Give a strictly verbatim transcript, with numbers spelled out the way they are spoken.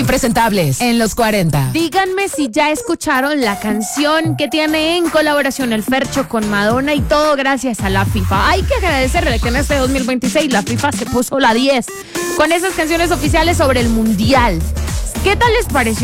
impresentables en los cuarenta. Díganme si ya escucharon la canción que tiene en colaboración el Fercho con Madonna y todo gracias a la FIFA. Hay que agradecerle que en este dos mil veintiséis la FIFA se puso la diez con esas canciones oficiales sobre el Mundial. ¿Qué tal les pareció?